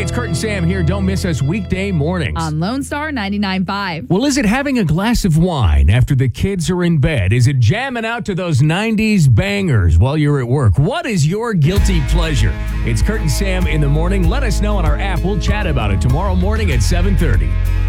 it's Kurt and Sam here. Don't miss us weekday mornings. On Lone Star 99.5. Well, is it having a glass of wine after the kids are in bed? Is it jamming out to those 90s bangers while you're at work? What is your guilty pleasure? It's Kurt and Sam in the morning. Let us know on our app. We'll chat about it tomorrow morning at 7:30.